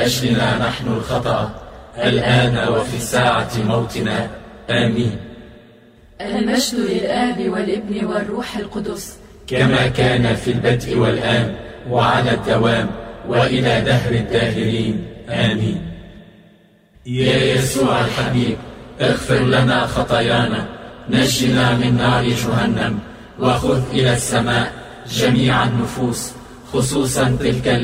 لأجلنا نحن الخطأ الآن وفي ساعة موتنا. آمين. المجد للآب والابن والروح القدس، كما كان في البدء والآن وعلى الدوام وإلى دهر الداهرين. آمين. يا يسوع الحبيب، اغفر لنا خطايانا، نجنا من نار جهنم، وخذ إلى السماء جميع النفوس، خصوصا تلك